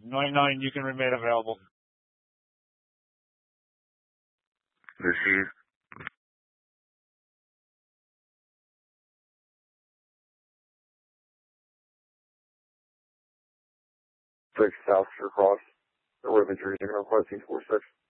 99, you can remain available. Receive. 6 South Shore Cross. The road that you're requesting 46.